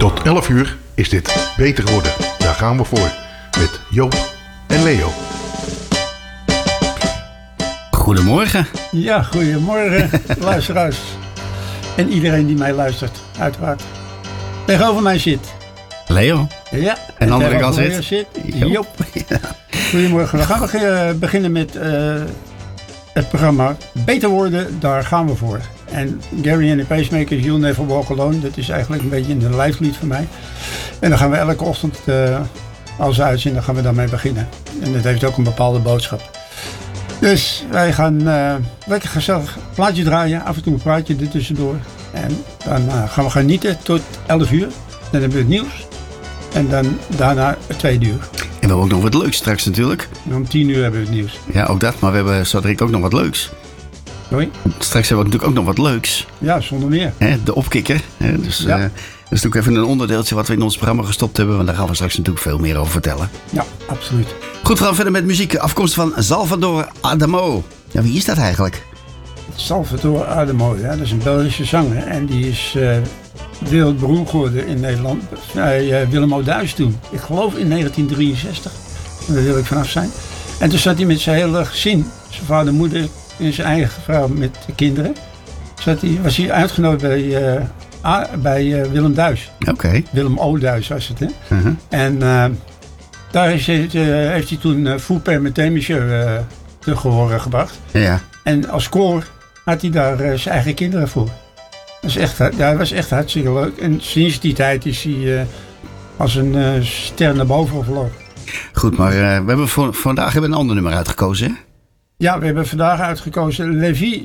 Tot 11 uur is dit Beter Worden. Daar gaan we voor. Met Joop en Leo. Goedemorgen. Ja, goedemorgen luisteraars. En iedereen die mij luistert, uiteraard. Tegenover mij zit Leo. Ja. En aan de andere kant zit Joop. Ja. Goedemorgen. We gaan beginnen met het programma Beter Worden, daar gaan we voor. En Gary and the Pacemakers, You'll Never Walk Alone, dat is eigenlijk een beetje een lijflied van mij. En dan gaan we elke ochtend als uitzending gaan we daarmee beginnen. En dat heeft ook een bepaalde boodschap. Dus wij gaan lekker gezellig plaatje draaien, af en toe een praatje er tussendoor. En dan gaan we genieten tot 11 uur. Dan hebben we het nieuws. En dan daarna het 2 uur. En we hebben ook nog wat leuks straks natuurlijk. En om 10 uur hebben we het nieuws. Ja, ook dat. Maar we hebben zo direct ook nog wat leuks. Sorry? Straks hebben we natuurlijk ook nog wat leuks. Ja, zonder meer. De opkikker. Dus ja. Dat is natuurlijk even een onderdeeltje wat we in ons programma gestopt hebben. Want daar gaan we straks natuurlijk veel meer over vertellen. Ja, absoluut. Goed, we gaan verder met muziek. Afkomstig van Salvador Adamo. Ja, wie is dat eigenlijk? Salvador Adamo, ja, dat is een Belgische zanger. En die is wereldberoemd geworden in Nederland. Willem O'Duis toen. Ik geloof in 1963. Daar wil ik vanaf zijn. En toen zat hij met zijn hele gezin. Zijn vader, moeder en zijn eigen vrouw met de kinderen. Was hij uitgenodigd bij Willem Duis. Oké. Willem O'Duis was het, hè. Uh-huh. En daar heeft hij toen Fou Permettez Monsieur te gehoren gebracht. Ja. En als koor had hij daar zijn eigen kinderen voor. Dat was echt hartstikke leuk. En sinds die tijd is hij als een ster naar boven gevlogen. Goed, maar we hebben vandaag een ander nummer uitgekozen, hè? Ja, we hebben vandaag uitgekozen Levi